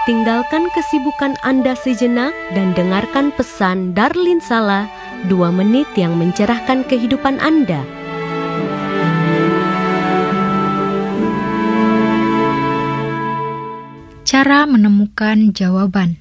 tinggalkan kesibukan Anda sejenak dan dengarkan pesan Darlin Sala, 2 menit yang mencerahkan kehidupan Anda. Cara menemukan jawaban.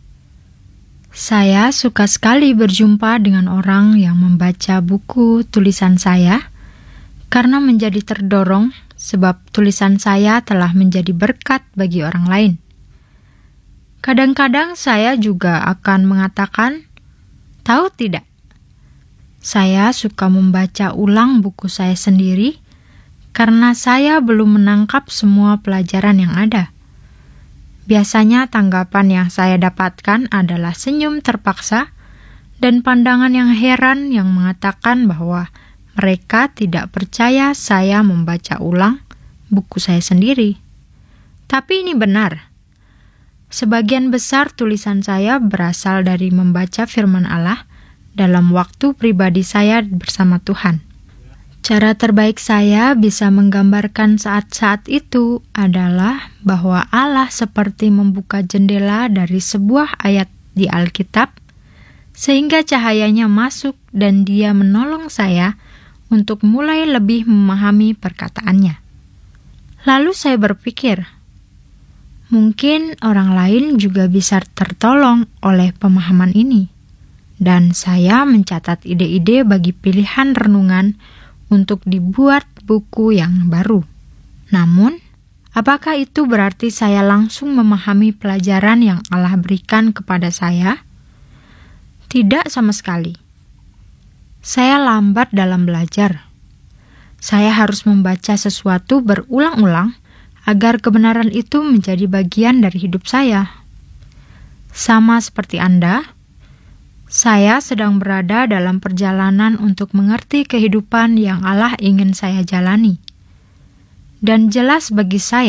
Saya suka sekali berjumpa dengan orang yang membaca buku tulisan saya karena menjadi terdorong sebab tulisan saya telah menjadi berkat bagi orang lain. Kadang-kadang saya juga akan mengatakan, tahu tidak? Saya suka membaca ulang buku saya sendiri karena saya belum menangkap semua pelajaran yang ada. Biasanya tanggapan yang saya dapatkan adalah senyum terpaksa dan pandangan yang heran yang mengatakan bahwa mereka tidak percaya saya membaca ulang buku saya sendiri. Tapi ini benar. Sebagian besar tulisan saya berasal dari membaca firman Allah dalam waktu pribadi saya bersama Tuhan. Cara terbaik saya bisa menggambarkan saat-saat itu adalah bahwa Allah seperti membuka jendela dari sebuah ayat di Alkitab, sehingga cahayanya masuk dan Dia menolong saya untuk mulai lebih memahami perkataannya. Lalu saya berpikir, mungkin orang lain juga bisa tertolong oleh pemahaman ini, dan saya mencatat ide-ide bagi pilihan renungan untuk dibuat buku yang baru. Namun, apakah itu berarti saya langsung memahami pelajaran yang Allah berikan kepada saya? Tidak sama sekali. Saya lambat dalam belajar. Saya harus membaca sesuatu berulang-ulang agar kebenaran itu menjadi bagian dari hidup saya. Sama seperti Anda, saya sedang berada dalam perjalanan untuk mengerti kehidupan yang Allah ingin saya jalani. Dan jelas bagi saya,